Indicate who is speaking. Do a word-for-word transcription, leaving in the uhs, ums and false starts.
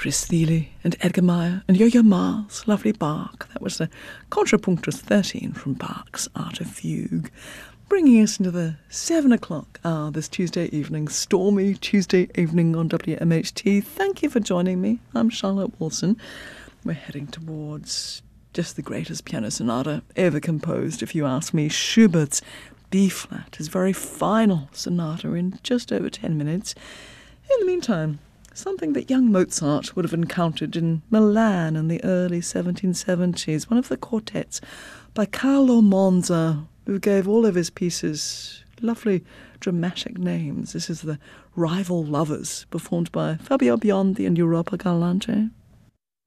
Speaker 1: Chris Thiele and Edgar Meyer and Yo-Yo Ma's lovely Bach. That was the Contrapunctus thirteen from Bach's Arte Fugue, bringing us into the seven o'clock hour this Tuesday evening, stormy Tuesday evening on W M H T. Thank you for joining me. I'm Charlotte Wilson. We're heading towards just the greatest piano sonata ever composed, if you ask me. Schubert's B-flat, his very final sonata, in just over ten minutes. In the meantime, something that young Mozart would have encountered in Milan in the early seventeen seventies, one of the quartets by Carlo Monza, who gave all of his pieces lovely dramatic names. This is the Rival Lovers, performed by Fabio Biondi and Europa Galante.